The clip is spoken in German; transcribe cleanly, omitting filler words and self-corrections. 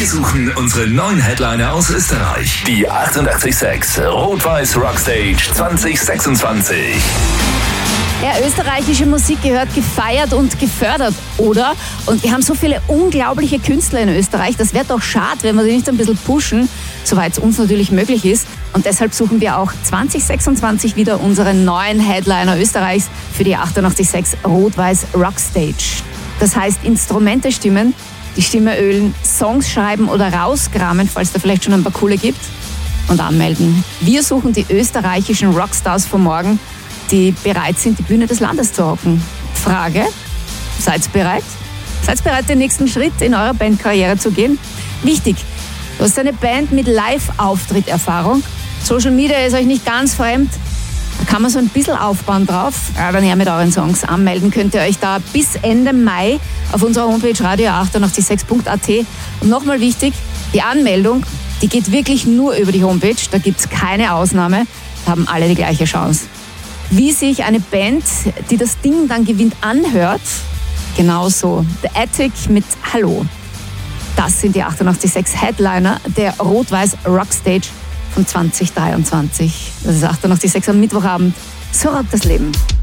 Wir suchen unsere neuen Headliner aus Österreich. Die 88.6 Rot-Weiß Rockstage 2026. Ja, österreichische Musik gehört gefeiert und gefördert, oder? Und wir haben so viele unglaubliche Künstler in Österreich. Das wäre doch schade, wenn wir sie nicht ein bisschen pushen, soweit es uns natürlich möglich ist. Und deshalb suchen wir auch 2026 wieder unseren neuen Headliner Österreichs für die 88.6 Rot-Weiß Rockstage. Das heißt, Instrumente stimmen, die Stimme ölen, Songs schreiben oder rauskramen, falls da vielleicht schon ein paar coole gibt, und anmelden. Wir suchen die österreichischen Rockstars von morgen, die bereit sind, die Bühne des Landes zu rocken. Frage, seid ihr bereit? Seid ihr bereit, den nächsten Schritt in eurer Bandkarriere zu gehen? Wichtig, du hast eine Band mit Live-Auftritt-Erfahrung. Social Media ist euch nicht ganz fremd. Da kann man so ein bisschen aufbauen drauf. Ja, dann her mit euren Songs. Anmelden könnt ihr euch da bis Ende Mai auf unserer Homepage radio886.at. Und nochmal wichtig, die Anmeldung, die geht wirklich nur über die Homepage. Da gibt es keine Ausnahme. Da haben alle die gleiche Chance. Wie sich eine Band, die das Ding dann gewinnt, anhört, genauso. The Attic mit Hallo. Das sind die 88.6 Headliner der Rot-Weiß Rockstage von 2023. Das ist 88.6 am Mittwochabend. So rockt das Leben.